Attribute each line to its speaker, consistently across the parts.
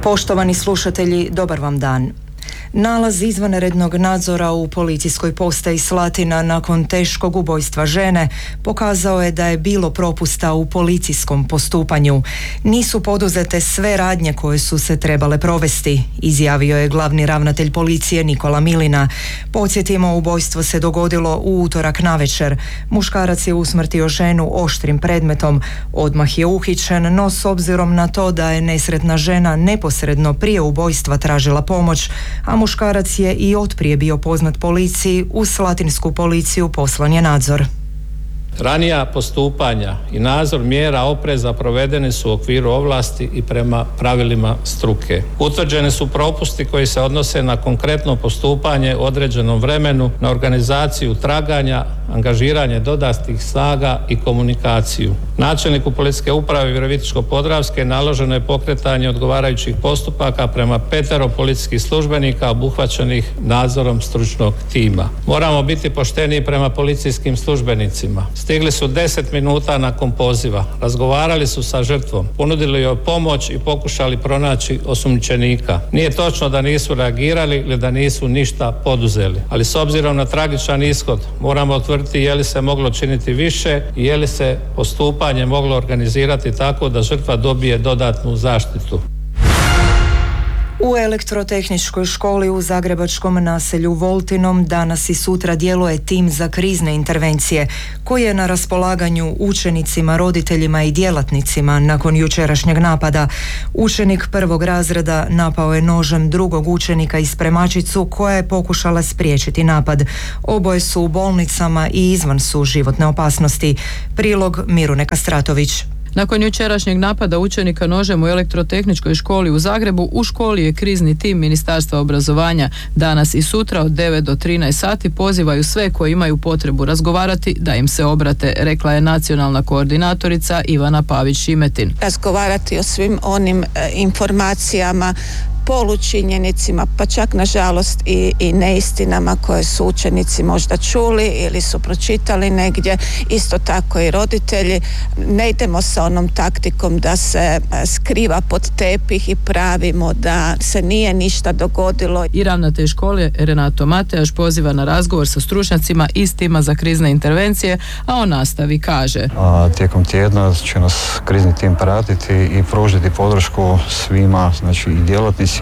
Speaker 1: Poštovani slušatelji, dobar vam dan. Nalaz izvanrednog nadzora u policijskoj postaji Slatina nakon teškog ubojstva žene pokazao je da je bilo propusta u policijskom postupanju. Nisu poduzete sve radnje koje su se trebale provesti, izjavio je glavni ravnatelj policije Nikola Milina. Podsjetimo, ubojstvo se dogodilo u utorak navečer. Muškarac je usmrtio ženu oštrim predmetom. Odmah je uhićen, no s obzirom na to da je nesretna žena neposredno prije ubojstva tražila pomoć, a muškarac je i otprije bio poznat policiji, u slatinsku policiju poslan je nadzor.
Speaker 2: Ranija postupanja i nadzor mjera opreza provedeni su u okviru ovlasti i prema pravilima struke. Utvrđeni su propusti koji se odnose na konkretno postupanje u određenom vremenu, na organizaciju traganja, angažiranje dodatnih snaga i komunikaciju. Načelniku policijske uprave Virovitičko-podravske naloženo je pokretanje odgovarajućih postupaka prema 5 policijskih službenika obuhvaćenih nadzorom stručnog tima. Moramo biti pošteniji prema policijskim službenicima. Stigli su 10 minuta nakon poziva, razgovarali su sa žrtvom, ponudili joj pomoć i pokušali pronaći osumnjičenika. Nije točno da nisu reagirali ili da nisu ništa poduzeli, ali s obzirom na tragičan ishod moramo utvrditi je li se moglo činiti više i je li se postupanje moglo organizirati tako da žrtva dobije dodatnu zaštitu.
Speaker 1: U elektrotehničkoj školi u zagrebačkom naselju Voltinom danas i sutra djeluje tim za krizne intervencije koji je na raspolaganju učenicima, roditeljima i djelatnicima nakon jučerašnjeg napada. Učenik 1. razreda napao je nožem drugog učenika i spremačicu koja je pokušala spriječiti napad. Oboje su u bolnicama i izvan su životne opasnosti. Prilog Mirune Kastratović.
Speaker 3: Nakon jučerašnjeg napada učenika nožem u elektrotehničkoj školi u Zagrebu, u školi je krizni tim Ministarstva obrazovanja. Danas i sutra od 9 do 13 sati pozivaju sve koji imaju potrebu razgovarati da im se obrate, rekla je nacionalna koordinatorica Ivana Pavić-Šimetin.
Speaker 4: Razgovarati o svim onim informacijama, polučinjenicima, pa čak nažalost i neistinama koje su učenici možda čuli ili su pročitali negdje, isto tako i roditelji. Ne idemo sa onom taktikom da se skriva pod tepih i pravimo da se nije ništa dogodilo.
Speaker 3: I ravnatelj škole Renato Matejaš poziva na razgovor sa stručnjacima iz tima za krizne intervencije, a o nastavi kaže:
Speaker 5: tijekom tjedna će nas krizni tim pratiti i pružiti podršku svima, znači i djelatnicima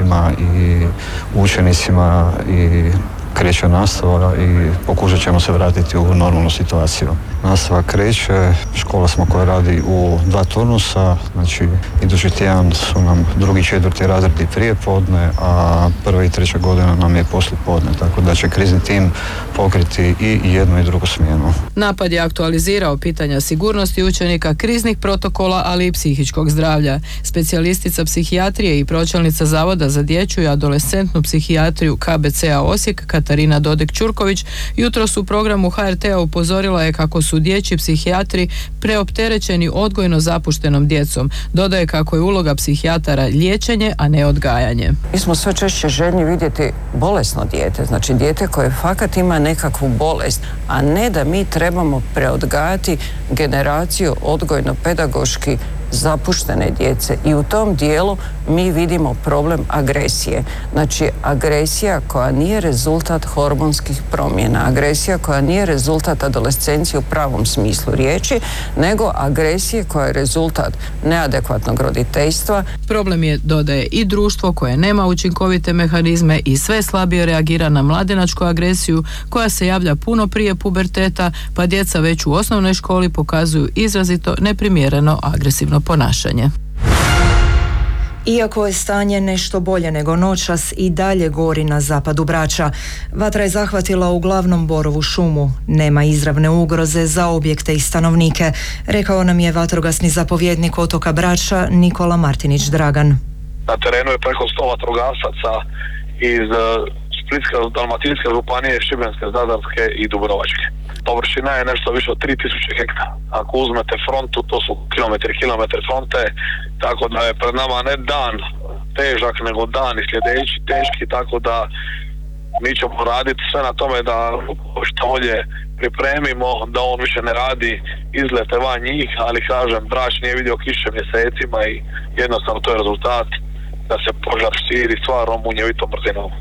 Speaker 5: i učenicima, i kreće nastava i pokušat ćemo se vratiti u normalnu situaciju. Nastava kreće, škola smo koja radi u 2 turnusa, znači idući tjedan su nam 2. i 4. razredi prije podne, a 1. i 3. godina nam je poslije podne, tako da će krizni tim pokriti i jednu i drugu smjenu.
Speaker 3: Napad je aktualizirao pitanja sigurnosti učenika, kriznih protokola, ali i psihičkog zdravlja. Specijalistica psihijatrije i pročelnica Zavoda za dječju i adolescentnu psihijatriju KBC-a Osijek Katarina Dodek-Ćurković jutros u programu HRT-a upozorila je kako su dječji psihijatri preopterećeni odgojno zapuštenom djecom. Dodaje kako je uloga psihijatara liječenje, a ne odgajanje.
Speaker 6: Mi smo sve češće željni vidjeti bolesno dijete, znači dijete koje fakat ima nekakvu bolest, a ne da mi trebamo preodgajati generaciju odgojno-pedagoški zapuštene djece, i u tom dijelu mi vidimo problem agresije. Znači agresija koja nije rezultat hormonskih promjena, agresija koja nije rezultat adolescencije u pravom smislu riječi, nego agresije koja je rezultat neadekvatnog roditeljstva.
Speaker 3: Problem je, dodaje, i društvo koje nema učinkovite mehanizme i sve slabije reagira na mladenačku agresiju koja se javlja puno prije puberteta, pa djeca već u osnovnoj školi pokazuju izrazito neprimjereno agresivno ponašanje.
Speaker 1: Iako je stanje nešto bolje nego noćas, i dalje gori na zapadu Brača. Vatra je zahvatila uglavnom borovu šumu. Nema izravne ugroze za objekte i stanovnike, rekao nam je vatrogasni zapovjednik otoka Brača Nikola Martinić Dragan.
Speaker 7: Na terenu je preko 100 vatrogasaca iz Splitske, Dalmatinske županije, Šibenske, Zadarske i Dubrovačke. Površina je nešto više od 3000 hektara. Ako uzmete frontu, to su kilometri fronte, tako da je pred nama ne dan težak, nego dan i sljedeći teški, tako da mi ćemo raditi sve na tome da što bolje pripremimo, da on više ne radi izlete van njih, ali kažem, Brač nije vidio kiše mjesecima i jednostavno to je rezultat da se požar širi stvarnom munjevitom brzinom.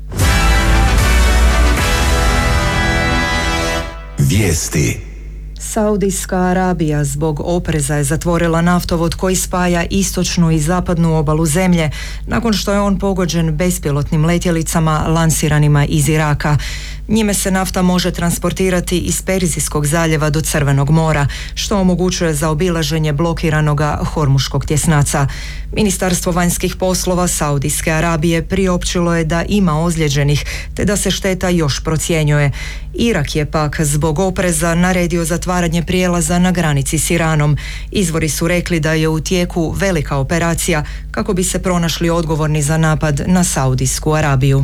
Speaker 8: Vijesti.
Speaker 1: Saudijska Arabija zbog opreza je zatvorila naftovod koji spaja istočnu i zapadnu obalu zemlje nakon što je on pogođen bespilotnim letjelicama lansiranima iz Iraka. Njime se nafta može transportirati iz Perzijskog zaljeva do Crvenog mora, što omogućuje zaobilaženje blokiranoga Hormuškog tjesnaca. Ministarstvo vanjskih poslova Saudijske Arabije priopćilo je da ima ozlijeđenih, te da se šteta još procjenjuje. Irak je pak zbog opreza naredio zatvaranje prijelaza na granici s Iranom. Izvori su rekli da je u tijeku velika operacija kako bi se pronašli odgovorni za napad na Saudijsku Arabiju.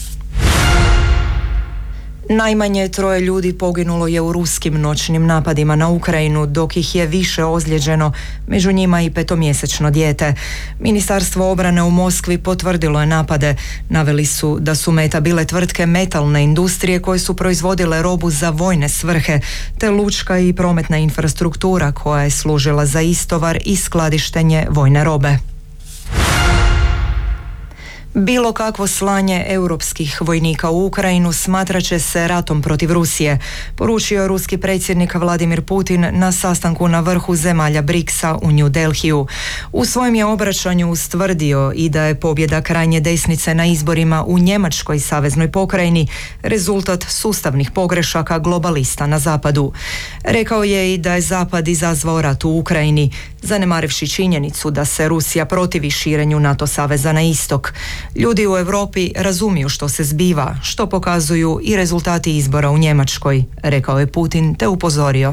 Speaker 1: Najmanje 3 ljudi poginulo je u ruskim noćnim napadima na Ukrajinu, dok ih je više ozlijeđeno, među njima i 5-mjesečno dijete. Ministarstvo obrane u Moskvi potvrdilo je napade. Naveli su da su meta bile tvrtke metalne industrije koje su proizvodile robu za vojne svrhe, te lučka i prometna infrastruktura koja je služila za istovar i skladištenje vojne robe. Bilo kakvo slanje europskih vojnika u Ukrajinu smatrat će se ratom protiv Rusije, poručio je ruski predsjednik Vladimir Putin na sastanku na vrhu zemalja BRICS-a u New Delhiju. U svojem je obraćanju ustvrdio i da je pobjeda krajnje desnice na izborima u Njemačkoj saveznoj pokrajini rezultat sustavnih pogrešaka globalista na zapadu. Rekao je i da je zapad izazvao rat u Ukrajini, zanemarivši činjenicu da se Rusija protivi širenju NATO saveza na istok. Ljudi u Europi razumiju što se zbiva, što pokazuju i rezultati izbora u Njemačkoj, rekao je Putin te upozorio.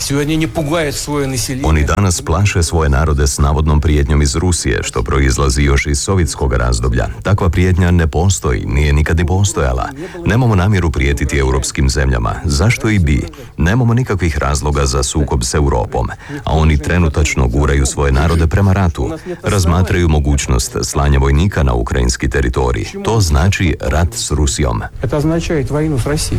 Speaker 8: Oni danas plaše svoje narode s navodnom prijetnjom iz Rusije, što proizlazi još iz sovjetskog razdoblja. Takva prijetnja ne postoji, nije nikad ni postojala. Nemamo namjeru prijetiti europskim zemljama. Zašto i bi? Nemamo nikakvih razloga za sukob s Europom, a oni trenutačno guraju svoje narode prema ratu. Razmatraju mogućnost slanja vojnika na ukrajinski teritorij. To znači rat s Rusijom.
Speaker 5: To znači vojnu s Rusijom.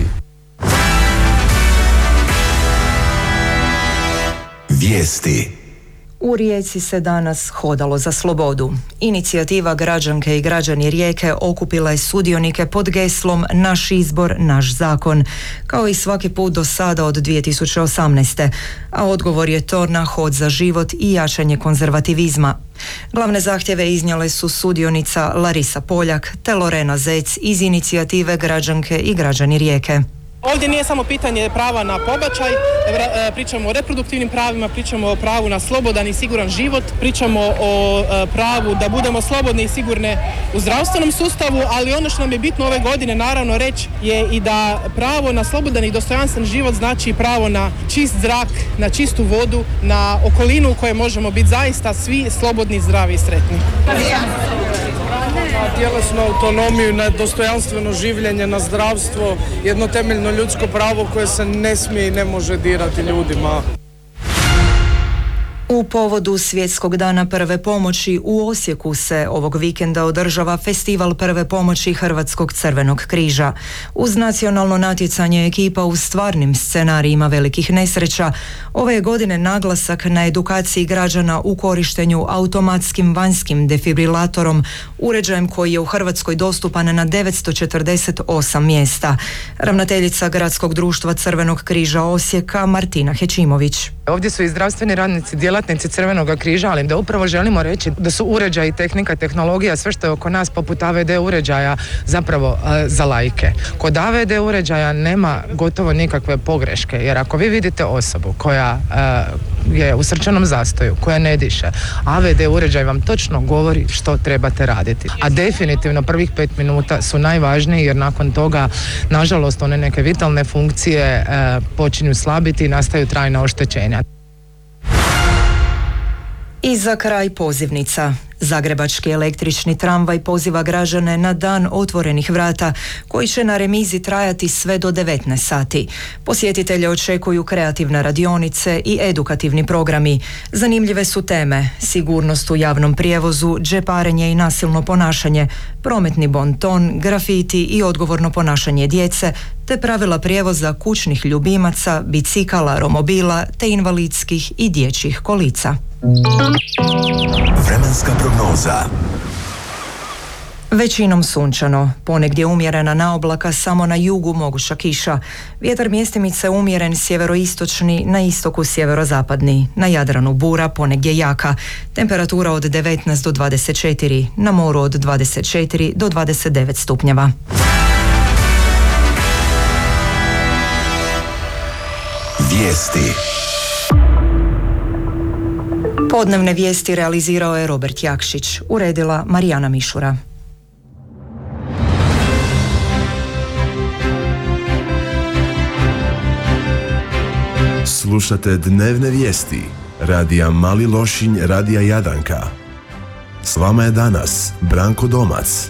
Speaker 8: Vijesti.
Speaker 1: U Rijeci se danas hodalo za slobodu. Inicijativa Građanke i građani Rijeke okupila je sudionike pod geslom Naš izbor, naš zakon, kao i svaki put do sada od 2018. A odgovor je to na hod za život i jačanje konzervativizma. Glavne zahtjeve iznijele su sudionica Larisa Poljak te Lorena Zec iz inicijative Građanke i građani Rijeke.
Speaker 9: Ovdje nije samo pitanje prava na pobačaj, pričamo o reproduktivnim pravima, pričamo o pravu na slobodan i siguran život, pričamo o pravu da budemo slobodne i sigurne u zdravstvenom sustavu, ali ono što nam je bitno ove godine naravno reći je i da pravo na slobodan i dostojanstven život znači pravo na čist zrak, na čistu vodu, na okolinu u kojoj možemo biti zaista svi slobodni, zdravi i sretni.
Speaker 10: Na tjelesnu autonomiju, na dostojanstveno življenje, na zdravstvo, jedno temeljno ljudsko pravo koje se ne smije i ne može dirati ljudima.
Speaker 1: U povodu Svjetskog dana prve pomoći u Osijeku se ovog vikenda održava festival prve pomoći Hrvatskog crvenog križa. Uz nacionalno natjecanje ekipa u stvarnim scenarijima velikih nesreća, ove je godine naglasak na edukaciji građana u korištenju automatskim vanjskim defibrilatorom, uređajem koji je u Hrvatskoj dostupan na 948 mjesta. Ravnateljica Gradskog društva Crvenog križa Osijeka Martina Hećimović.
Speaker 11: Ovdje su i zdravstveni radnici, djelatnici Crvenoga križa, ali da upravo želimo reći da su uređaji, tehnika, tehnologija, sve što je oko nas poput AVD uređaja zapravo za laike. Kod AVD uređaja nema gotovo nikakve pogreške, jer ako vi vidite osobu koja je u srčanom zastoju, koja ne diše, AVD uređaj vam točno govori što trebate raditi. A definitivno prvih 5 minuta su najvažniji, jer nakon toga, nažalost, one neke vitalne funkcije počinju slabiti i nastaju trajna oštećenja.
Speaker 1: I za kraj pozivnica. Zagrebački električni tramvaj poziva građane na dan otvorenih vrata koji će na remizi trajati sve do 19 sati. Posjetitelje očekuju kreativne radionice i edukativni programi. Zanimljive su teme: sigurnost u javnom prijevozu, džeparenje i nasilno ponašanje, prometni bonton, grafiti i odgovorno ponašanje djece, te pravila prijevoza kućnih ljubimaca, bicikala, romobila te invalidskih i dječjih kolica.
Speaker 8: Vremenska prognoza.
Speaker 1: Većinom sunčano, ponegdje umjerena naoblaka, samo na jugu moguća kiša. Vjetar mjestimice umjeren sjeveroistočni, na istoku sjeverozapadni. Na Jadranu bura, ponegdje jaka. Temperatura od 19 do 24, na moru od 24 do 29 stupnjeva.
Speaker 12: Vijesti.
Speaker 1: Podnevne vijesti realizirao je Robert Jakšić, uredila Marijana Mišura.
Speaker 12: Slušate dnevne vijesti radija Mali Lošinj, radija Jadranka. S vama je danas Branko Domac.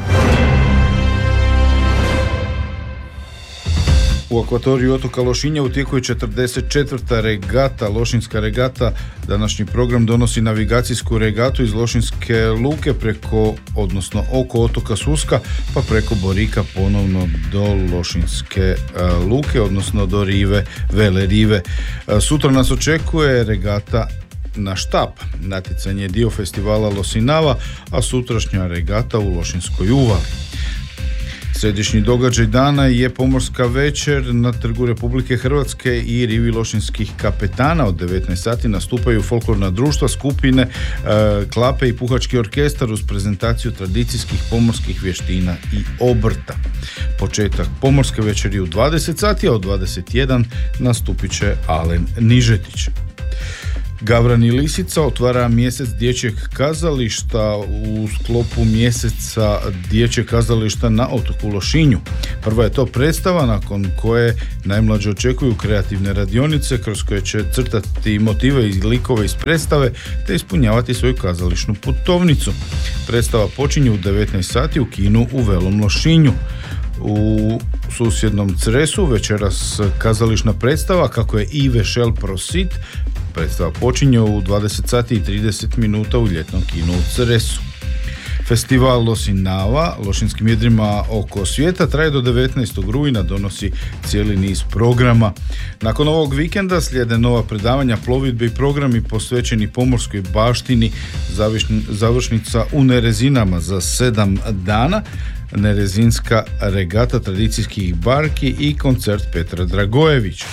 Speaker 13: U akvatoriju otoka Lošinja u tijeku je 44. regata, Lošinjska regata. Današnji program donosi navigacijsku regatu iz Lošinjske luke odnosno oko otoka Suska, pa preko Borika ponovno do Lošinjske luke, odnosno do Vele Rive. Sutra nas očekuje regata na štap. Natjecanje je dio festivala Losinava, a sutrašnja regata u Lošinjskoj uvali. Središnji događaj dana je pomorska večer na Trgu Republike Hrvatske i rivi lošinjskih kapetana. Od 19 sati nastupaju folklorna društva, skupine, klape i puhački orkestar uz prezentaciju tradicijskih pomorskih vještina i obrta. Početak pomorske večeri u 20 sati, a od 21 nastupit će Alen Nižetić. Gavran i Lisica otvara mjesec dječjeg kazališta u sklopu mjeseca dječjeg kazališta na otoku Lošinju. Prva je to predstava nakon koje najmlađe očekuju kreativne radionice kroz koje će crtati motive i likove iz predstave te ispunjavati svoju kazališnu putovnicu. Predstava počinje u 19 sati u kinu u Velom Lošinju. U susjednom Cresu večeras kazališna predstava kako je i Vešel prosit. Predstava počinje u 20 sati i 30 minuta u ljetnom kinu u Cresu. Festival Losinava, lošinskim jedrima oko svijeta, traje do 19. rujna, donosi cijeli niz programa. Nakon ovog vikenda slijede nova predavanja, plovidbe i programi posvećeni pomorskoj baštini, završnica u Nerezinama za 7 dana, Nerezinska regata tradicijskih barki i koncert Petra Dragojevića.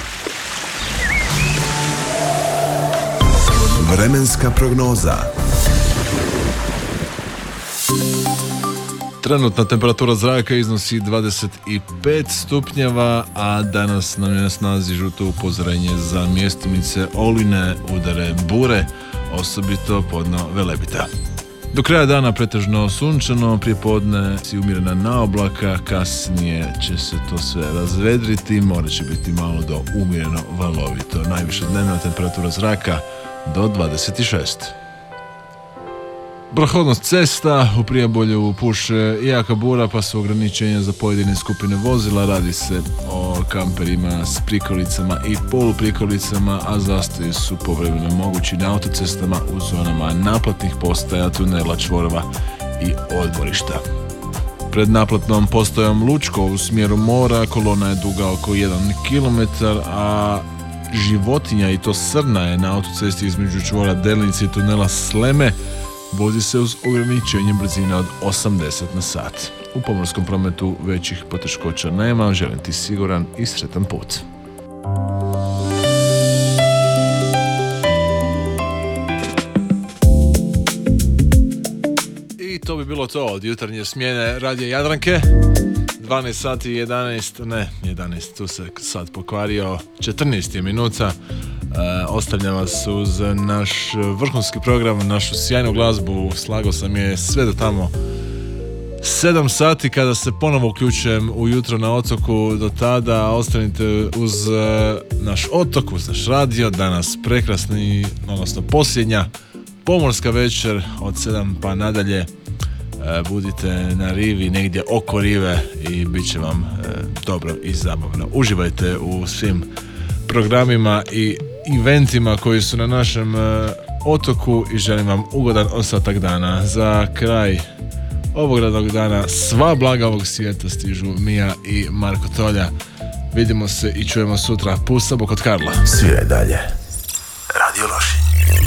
Speaker 12: Vremenska prognoza.
Speaker 14: Trenutna temperatura zraka iznosi 25 stupnjeva, a danas nam je na snazi žuto upozorenje za mjestimice olujne udare bure, osobito podno Velebita. Do kraja dana pretežno sunčano, prijepodne si umjerena naoblaka, kasnije će se to sve razvedriti, more će biti malo do umjereno valovito. Najviša dnevna temperatura zraka do 26. Prohodnost cesta u Prijebolju puše jaka bura, pa su ograničenja za pojedine skupine vozila. Radi se o kamperima s prikolicama i poluprikolicama, a zastoji su povremeno mogući na autocestama u zonama naplatnih postaja, tunela, čvorova i odmorišta. Pred naplatnom postajom Lučko u smjeru mora kolona je duga oko 1 km, a životinja, i to srna, je na autocesti između čvora Delnice i tunela Sleme. Vozi se uz ograničenje brzine od 80 na sat. U pomorskom prometu većih poteškoća nema, želim ti siguran i sretan put. I to bi bilo to od jutarnje smjene radija Jadranke. 12 sati 11, tu se sad pokvario, 14 je minuta. Ostavljam vas uz naš vrhunski program, našu sjajnu glazbu. Slagao sam je sve do tamo 7 sati kada se ponovo uključujem ujutro na otoku. Do tada ostanite uz naš otok, uz naš radio. Danas prekrasni, odnosno posljednja pomorska večer od 7 pa nadalje. Budite na rivi, negdje oko rive i bit će vam dobro i zabavno. Uživajte u svim programima i eventima koji su na našem otoku i želim vam ugodan ostatak dana. Za kraj ovog radnog dana sva blaga ovog svijeta stižu Mija i Marko Tolja. Vidimo se i čujemo sutra. Pusa bok od Karla.
Speaker 12: Sviraj dalje. Radio Lošinj.